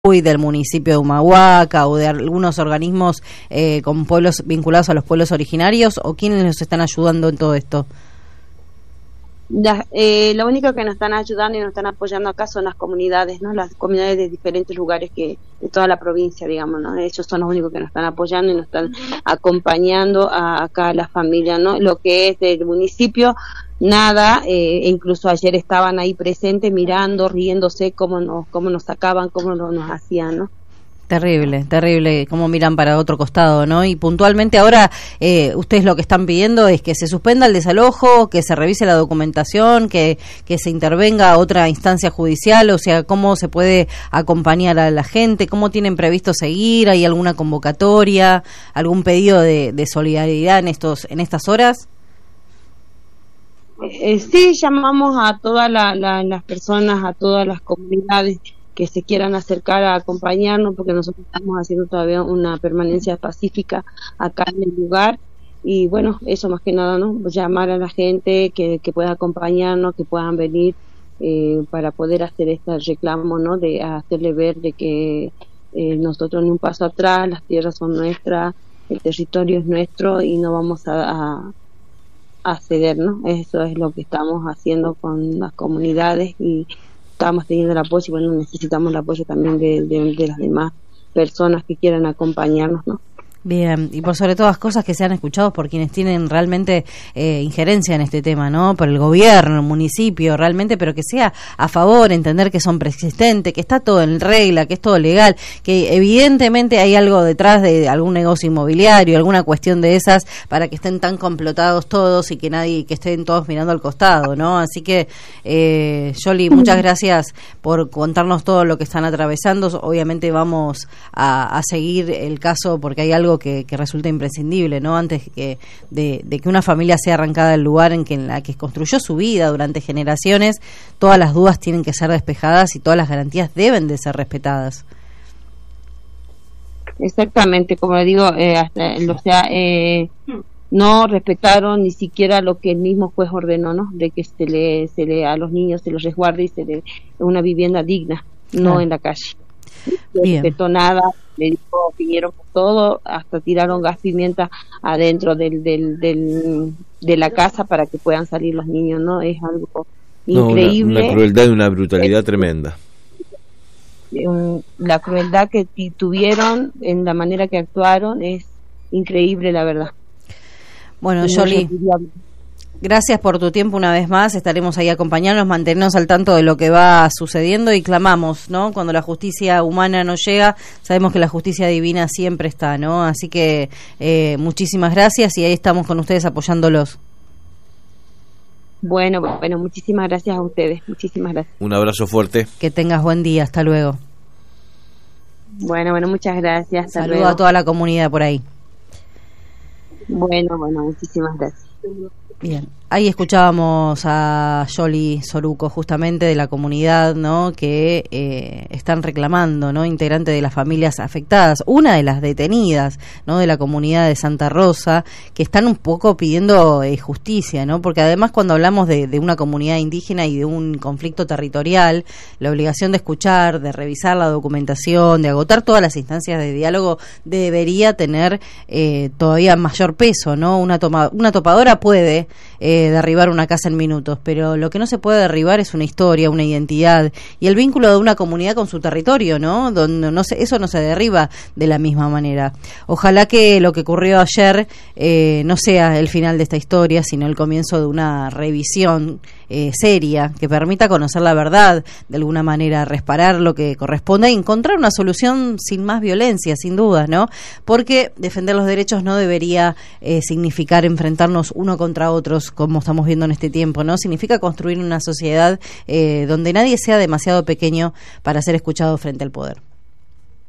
del municipio de Humahuaca o de algunos organismos con pueblos vinculados a los pueblos originarios, o quiénes nos están ayudando en todo esto? Lo único que nos están ayudando y nos están apoyando acá son las comunidades, ¿no? Las comunidades de diferentes lugares de toda la provincia, digamos, ¿no? Ellos son los únicos que nos están apoyando y nos están acompañando acá a la familia, ¿no? Lo que es del municipio, nada, incluso ayer estaban ahí presentes mirando, riéndose cómo nos sacaban, cómo nos hacían, ¿no? Terrible, terrible, cómo miran para otro costado, ¿no? Y puntualmente ahora, ustedes lo que están pidiendo es que se suspenda el desalojo, que se revise la documentación, que se intervenga a otra instancia judicial, o sea, ¿cómo se puede acompañar a la gente? ¿Cómo tienen previsto seguir? ¿Hay alguna convocatoria? ¿Algún pedido de solidaridad en estas horas? Sí, llamamos a todas las personas, a todas las comunidades que se quieran acercar a acompañarnos, porque nosotros estamos haciendo todavía una permanencia pacífica acá en el lugar, y bueno, eso más que nada, ¿no? Llamar a la gente que pueda acompañarnos, que puedan venir para poder hacer este reclamo, ¿no? De hacerle ver de que nosotros ni un paso atrás, las tierras son nuestras, el territorio es nuestro y no vamos a ceder, ¿no? Eso es lo que estamos haciendo con las comunidades y estamos teniendo el apoyo y bueno, necesitamos el apoyo también de las demás personas que quieran acompañarnos, ¿no? Bien, y por sobre todas las cosas que sean escuchados por quienes tienen realmente injerencia en este tema, ¿no? Por el gobierno, el municipio, realmente, pero que sea a favor, entender que son preexistentes, que está todo en regla, que es todo legal, que evidentemente hay algo detrás de algún negocio inmobiliario, alguna cuestión de esas, para que estén tan complotados todos y que estén todos mirando al costado, ¿no? Así que, Yoli, muchas gracias por contarnos todo lo que están atravesando. Obviamente vamos a seguir el caso porque hay algo que resulta imprescindible, ¿no? Antes de que una familia sea arrancada del lugar en la que construyó su vida durante generaciones, todas las dudas tienen que ser despejadas y todas las garantías deben de ser respetadas. Exactamente, como le digo, no respetaron ni siquiera lo que el mismo juez ordenó, ¿no? De que se le a los niños se los resguarde y se le una vivienda digna, no en la calle. No respetó nada, le dijo, vinieron por todo, hasta tiraron gas pimienta adentro de la casa para que puedan salir los niños, ¿no? Es algo increíble. Una crueldad y una brutalidad tremenda. La crueldad que tuvieron, en la manera que actuaron, es increíble, la verdad. Bueno, Yoli, gracias por tu tiempo una vez más. Estaremos ahí acompañándonos, mantenernos al tanto de lo que va sucediendo y clamamos, ¿no? Cuando la justicia humana no llega, sabemos que la justicia divina siempre está, ¿no? Así que muchísimas gracias y ahí estamos con ustedes apoyándolos. Bueno, muchísimas gracias a ustedes, muchísimas gracias. Un abrazo fuerte. Que tengas buen día, hasta luego. Bueno, muchas gracias. Saludo a toda la comunidad por ahí. Bueno, muchísimas gracias. Bien, ahí escuchábamos a Yoli Soruco, justamente de la comunidad, ¿no? Que están reclamando, ¿no? Integrante de las familias afectadas, una de las detenidas, ¿no? De la comunidad de Santa Rosa, que están un poco pidiendo justicia, ¿no? Porque además cuando hablamos de una comunidad indígena y de un conflicto territorial, la obligación de escuchar, de revisar la documentación, de agotar todas las instancias de diálogo debería tener todavía mayor peso, ¿no? Una topadora puede derribar una casa en minutos, pero lo que no se puede derribar es una historia, una identidad y el vínculo de una comunidad con su territorio, ¿no? Donde eso no se derriba de la misma manera. Ojalá que lo que ocurrió ayer no sea el final de esta historia, sino el comienzo de una revisión seria que permita conocer la verdad, de alguna manera reparar lo que corresponde y encontrar una solución sin más violencia, sin dudas, ¿no? Porque defender los derechos no debería significar enfrentarnos uno contra otros, como estamos viendo en este tiempo, ¿no? Significa construir una sociedad donde nadie sea demasiado pequeño para ser escuchado frente al poder.